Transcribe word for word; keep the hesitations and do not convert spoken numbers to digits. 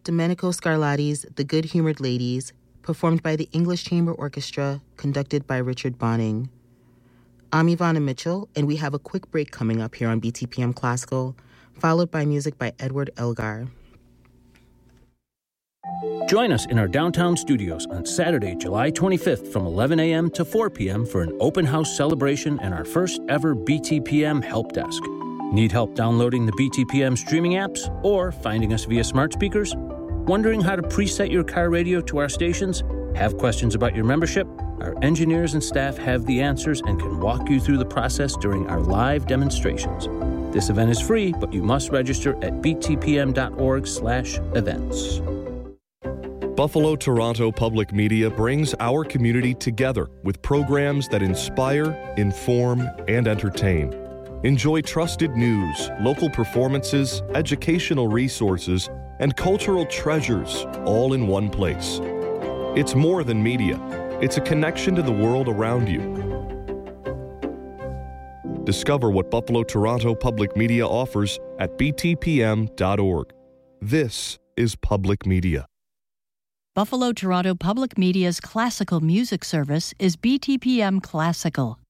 Domenico Scarlatti's The Good-Humored Ladies, performed by the English Chamber Orchestra, conducted by Richard Bonning. I'm Ivana Mitchell, and we have a quick break coming up here on B T P M Classical, followed by music by Edward Elgar. Join us in our downtown studios on Saturday, July twenty-fifth from eleven a.m. to four p.m. for an open house celebration and our first ever B T P M help desk. Need help downloading the B T P M streaming apps or finding us via smart speakers? Wondering how to preset your car radio to our stations? Have questions about your membership? Our engineers and staff have the answers and can walk you through the process during our live demonstrations. This event is free, but you must register at btpm.org slash events. Buffalo Toronto Public Media brings our community together with programs that inspire, inform, and entertain. Enjoy trusted news, local performances, educational resources, and cultural treasures all in one place. It's more than media. It's a connection to the world around you. Discover what Buffalo Toronto Public Media offers at b t p m dot org. This is public media. Buffalo Toronto Public Media's classical music service is B T P M Classical.